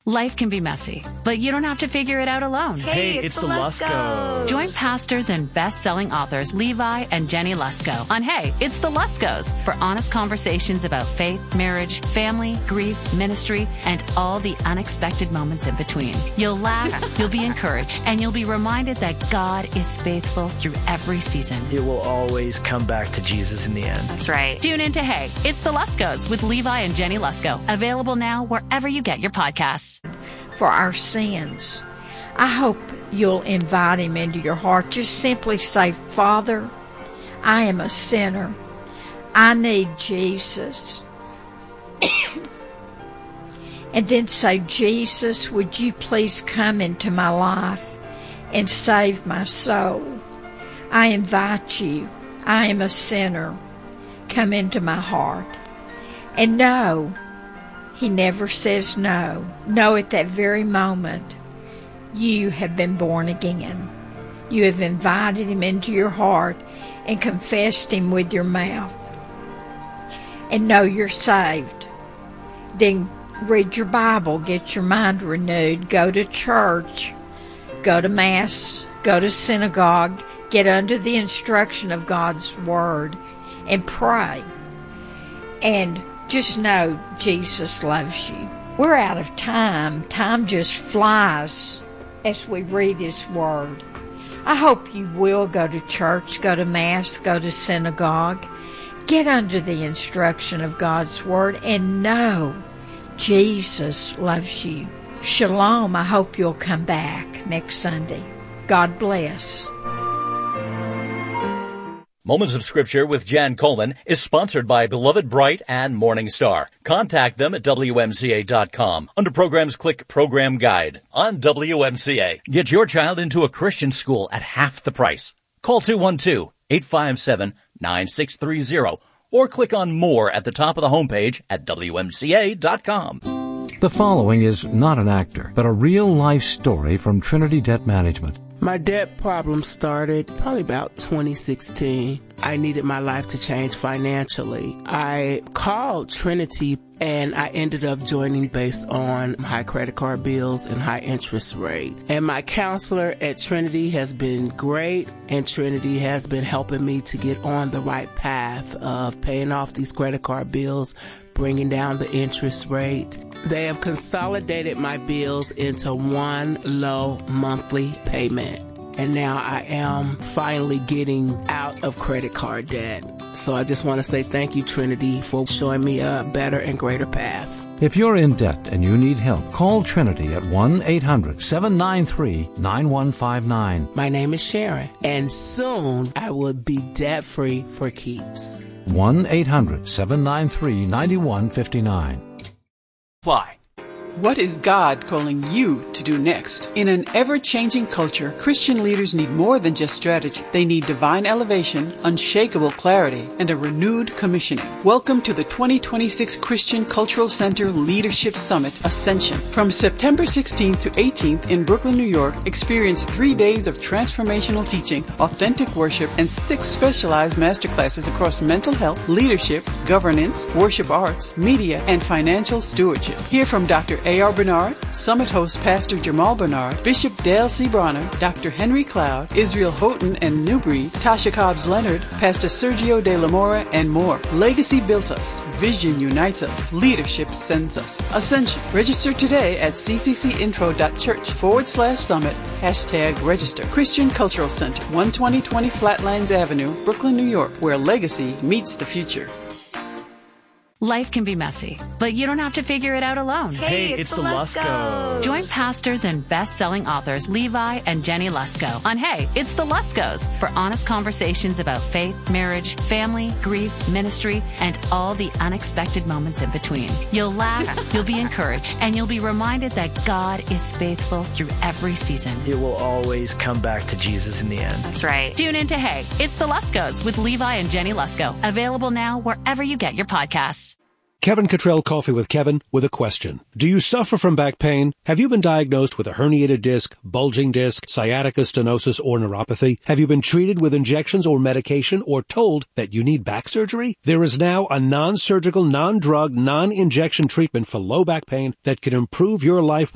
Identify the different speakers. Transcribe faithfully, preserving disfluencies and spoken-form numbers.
Speaker 1: Life can be messy, but you don't have to figure it out alone.
Speaker 2: Hey, it's, it's the Luskos.
Speaker 1: Join pastors and best-selling authors Levi and Jenny Lusko on Hey, It's the Luskos for honest conversations about faith, marriage, family, grief, ministry, and all the unexpected moments in between. You'll laugh, you'll be encouraged, and you'll be reminded that God is faithful through every season.
Speaker 2: It will always come back to Jesus in the end.
Speaker 1: That's right. Tune in to Hey, It's the Luskos with Levi and Jenny Lusko. Available now wherever you get your podcasts.
Speaker 3: For our sins. I hope you'll invite him into your heart. Just simply say, Father, I am a sinner. I need Jesus. And then say, Jesus, would you please come into my life and save my soul? I invite you. I am a sinner. Come into my heart. And know, he never says no. No, at that very moment, you have been born again. You have invited him into your heart and confessed him with your mouth. And know you're saved. Then read your Bible, get your mind renewed, go to church, go to Mass, go to synagogue, get under the instruction of God's Word, and pray. And just know Jesus loves you. We're out of time. Time just flies as we read His Word. I hope you will go to church, go to Mass, go to synagogue. Get under the instruction of God's Word and know Jesus loves you. Shalom. I hope you'll come back next Sunday. God bless.
Speaker 4: Moments of Scripture with Jan Coleman is sponsored by Beloved Bright and Morning Star. Contact them at W M C A dot com. Under programs, click Program Guide. On W M C A, get your child into a Christian school at half the price. Call two one two, eight five seven, nine six three zero or click on More at the top of the homepage at W M C A dot com.
Speaker 5: The following is not an actor, but a real-life story from Trinity Debt Management.
Speaker 6: My debt problem started probably about twenty sixteen. I needed my life to change financially. I called Trinity and I ended up joining based on high credit card bills and high interest rate. And my counselor at Trinity has been great, and Trinity has been helping me to get on the right path of paying off these credit card bills, bringing down the interest rate. They have consolidated my bills into one low monthly payment. And now I am finally getting out of credit card debt. So I just want to say thank you, Trinity, for showing me a better and greater path.
Speaker 5: If you're in debt and you need help, call Trinity at one eight hundred, seven nine three, nine one five nine.
Speaker 6: My name is Sharon, and soon I will be debt-free for keeps.
Speaker 5: one eight hundred, seven nine three, nine one five nine.
Speaker 7: Fly. What is God calling you to do next? In an ever-changing culture, Christian leaders need more than just strategy. They need divine elevation, unshakable clarity, and a renewed commissioning. Welcome to the twenty twenty-six Christian Cultural Center Leadership Summit, Ascension. From September sixteenth to eighteenth in Brooklyn, New York, experience three days of transformational teaching, authentic worship, and six specialized masterclasses across mental health, leadership, governance, worship arts, media, and financial stewardship. Hear from Doctor A R Bernard, Summit host Pastor Jamal Bernard, Bishop Dale C. Bronner, Doctor Henry Cloud, Israel Houghton and Newbury, Tasha Cobbs Leonard, Pastor Sergio De La Mora, and more. Legacy built us. Vision unites us. Leadership sends us. Ascension. Register today at cccinfo.church forward slash summit, hashtag register. Christian Cultural Center, one twenty twenty Flatlands Avenue, Brooklyn, New York, where legacy meets the future.
Speaker 1: Life can be messy, but you don't have to figure it out alone.
Speaker 2: Hey, it's, it's the Luskos.
Speaker 1: Join pastors and best-selling authors Levi and Jenny Lusko on Hey, It's the Luskos for honest conversations about faith, marriage, family, grief, ministry, and all the unexpected moments in between. You'll laugh, you'll be encouraged, and you'll be reminded that God is faithful through every season.
Speaker 2: It will always come back to Jesus in the end.
Speaker 1: That's right. Tune in to Hey, It's the Luskos with Levi and Jenny Lusko. Available now wherever you get your podcasts.
Speaker 8: Kevin Cottrell Coffee with Kevin with a question. Do you suffer from back pain? Have you been diagnosed with a herniated disc, bulging disc, sciatica, stenosis, or neuropathy? Have you been treated with injections or medication or told that you need back surgery? There is now a non-surgical, non-drug, non-injection treatment for low back pain that can improve your life